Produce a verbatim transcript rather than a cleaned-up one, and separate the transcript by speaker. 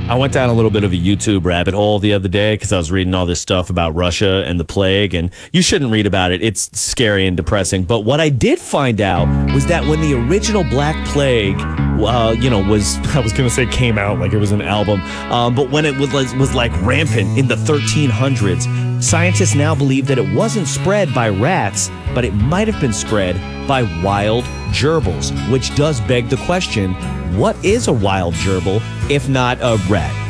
Speaker 1: I went down a little bit of a YouTube rabbit hole the other day because I was reading all this stuff about Russia and the plague, and you shouldn't read about it. It's scary and depressing. But what I did find out was that when the original Black Plague, uh, you know, was, I was going to say came out like it was an album, um, but when it was, was like rampant in the thirteen hundreds, scientists now believe that it wasn't spread by rats, but it might have been spread by wild gerbils, which does beg the question, what is a wild gerbil if not a rat?